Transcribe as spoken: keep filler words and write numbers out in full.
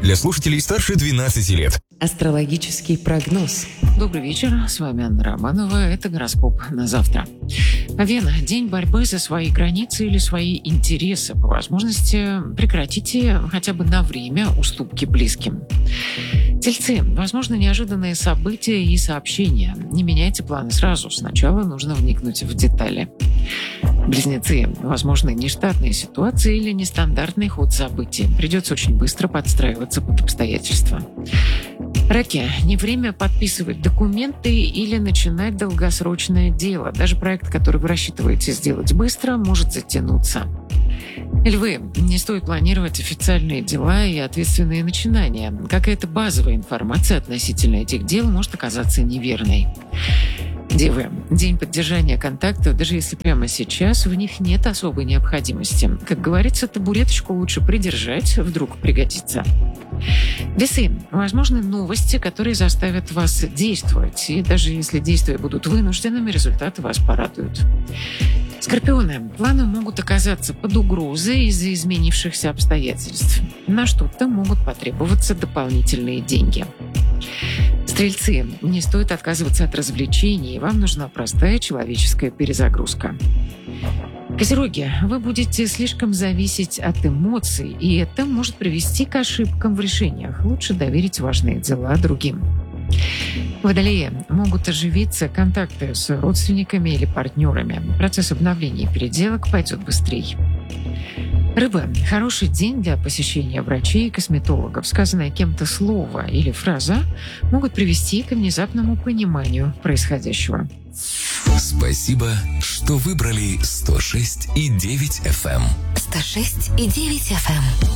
для слушателей старше двенадцати лет. Астрологический прогноз. Добрый вечер, с вами Анна Романова. Это гороскоп на завтра. Вена. День борьбы за свои границы или свои интересы. По возможности прекратите хотя бы на время уступки близким. Тельцы. Возможно, неожиданные события и сообщения. Не меняйте планы сразу. Сначала нужно вникнуть в детали. Близнецы. Возможно, нештатные ситуации или нестандартный ход событий. Придется очень быстро подстраиваться под обстоятельства. Раки. Не время подписывать документы или начинать долгосрочное дело. Даже проект, который вы рассчитываете сделать быстро, может затянуться. Львы. Не стоит планировать официальные дела и ответственные начинания. Какая-то базовая информация относительно этих дел может оказаться неверной. Девы. День поддержания контакта, даже если прямо сейчас в них нет особой необходимости. Как говорится, табуреточку лучше придержать, вдруг пригодится. Весы. Возможны новости, которые заставят вас действовать. И даже если действия будут вынужденными, результаты вас порадуют. Скорпионы. Планы могут оказаться под угрозой из-за изменившихся обстоятельств. На что-то могут потребоваться дополнительные деньги. Стрельцы. Не стоит отказываться от развлечений, вам нужна простая человеческая перезагрузка. Козероги. Вы будете слишком зависеть от эмоций, и это может привести к ошибкам в решениях. Лучше доверить важные дела другим. Водолеи. Могут оживиться контакты с родственниками или партнерами. Процесс обновления и переделок пойдет быстрее. Рыбы. Хороший день для посещения врачей и косметологов. Сказанное кем-то слово или фраза могут привести к внезапному пониманию происходящего. Спасибо, что выбрали сто шесть и девять эф эм. сто шесть и девять эф эм.